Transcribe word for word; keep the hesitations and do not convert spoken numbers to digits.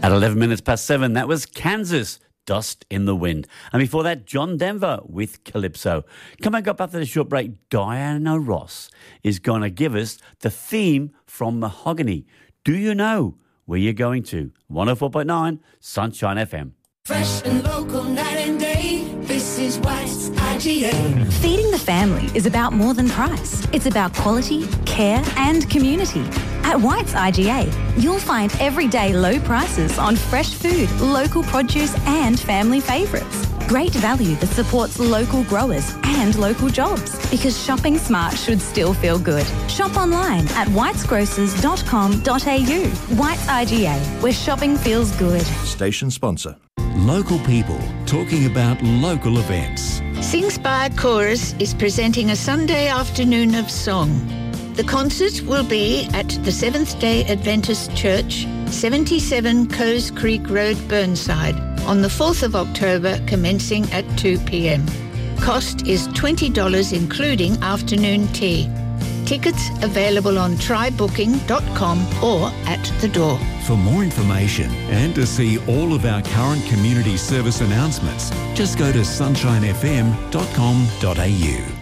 At eleven minutes past seven, that was Kansas, Dust in the Wind. And before that, John Denver with Calypso. Coming up after the short break, Diana Ross is going to give us the theme from Mahogany. Do you know where you're going to? one oh four point nine Sunshine F M. Fresh and local, night and day. This is White's I G A. Feeding the family is about more than price. It's about quality, care and community. At White's I G A, you'll find everyday low prices on fresh food, local produce and family favourites. Great value that supports local growers and local jobs, because shopping smart should still feel good. Shop online at whites grocers dot com dot a u. White's I G A, where shopping feels good. Station sponsor. Local people talking about local events. Singspire Chorus is presenting a Sunday afternoon of song. The concert will be at the Seventh-day Adventist Church, seventy-seven Coes Creek Road, Burnside, on the fourth of October, commencing at two p.m. Cost is twenty dollars including afternoon tea. Tickets available on try booking dot com or at the door. For more information and to see all of our current community service announcements, just go to sunshine f m dot com dot a u.